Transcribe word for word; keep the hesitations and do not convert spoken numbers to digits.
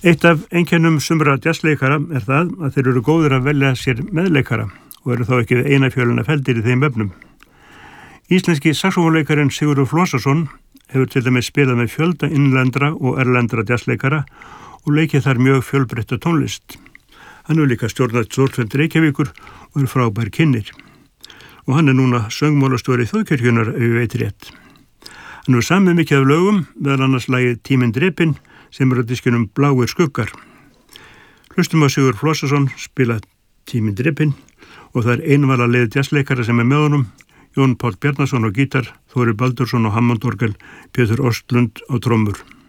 Eitt af einkennum sumra jazzleikara er það að þeir eru góðir að velja sér meðleikara og eru þá ekki við eina fjöluna feldir í þeim efnum. Íslenski saxófónleikarin Sigurður Flosason hefur til dæmis spilað með fjölda innlendra og erlendra jazzleikara og leikið þar mjög fjölbreytta tónlist. Hann hefur líka stjórnað Stórfund Reykjavíkur og er frábær kynnir. Og hann er núna söngmálastjóri Þjóðkirkjunnar ef ég veit rétt. Hann hefur samið mikið af lögum, meðal annars lagið Tíminn drepinn sem er á diskinum Bláir skuggar. Hlustum á Sigurð Flosason spila Tíminn drepinn og það er einvala leið jazzleikara sem er með honum, Jón Páll Bjarnason á gítar, Þóri Baldursson á hammondorgel, Pétur Ostlund á trommur.